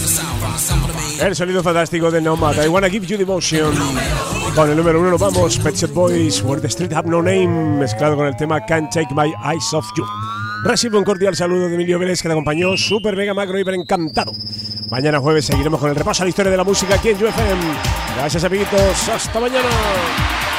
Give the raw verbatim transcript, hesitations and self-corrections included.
El sonido fantástico de Nomad, I Wanna Give You Devotion. Con el número uno nos vamos, Pet Shop Boys, Where the Street Have No Name, mezclado con el tema Can't Take My Eyes Off You. Recibe un cordial saludo de Emilio Vélez, que te acompañó super mega macro hiper encantado. Mañana jueves seguiremos con el repaso a la historia de la música aquí en U F M. Gracias, amiguitos, hasta mañana.